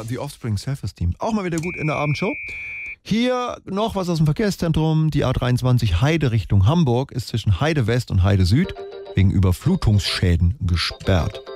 The Offspring, Self-Esteem. Auch mal wieder gut in der Abendshow. Hier noch was aus dem Verkehrszentrum. Die A23 Heide Richtung Hamburg ist zwischen Heide West und Heide Süd wegen Überflutungsschäden gesperrt.